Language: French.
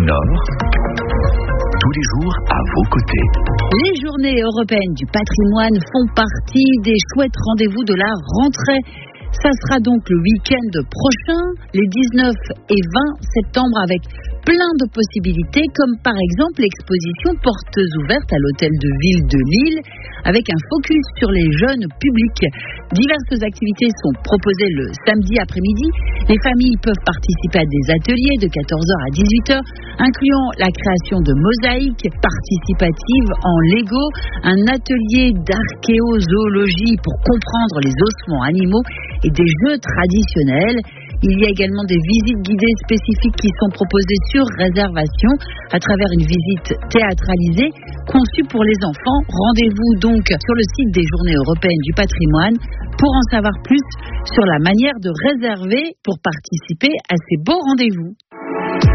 Nord, tous les jours à vos côtés. Les journées européennes du patrimoine font partie des chouettes rendez-vous de la rentrée. Ça sera donc le week-end prochain, les 19 et 20 septembre, avec plein de possibilités, comme par exemple l'exposition Portes ouvertes à l'hôtel de ville de Lille, avec un focus sur les jeunes publics. Diverses activités sont proposées le samedi après-midi. Les familles peuvent participer à des ateliers de 14h à 18h, incluant la création de mosaïques participatives en Lego, un atelier d'archéozoologie pour comprendre les ossements animaux et des jeux traditionnels. Il y a également des visites guidées spécifiques qui sont proposées sur réservation à travers une visite théâtralisée conçue pour les enfants. Rendez-vous donc sur le site des Journées européennes du patrimoine pour en savoir plus sur la manière de réserver pour participer à ces beaux rendez-vous.